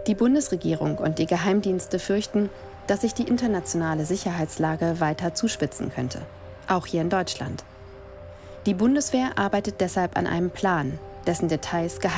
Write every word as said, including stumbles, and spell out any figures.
Die Bundesregierung und die Geheimdienste fürchten, dass sich die internationale Sicherheitslage weiter zuspitzen könnte, auch hier in Deutschland. Die Bundeswehr arbeitet deshalb an einem Plan, dessen Details geheim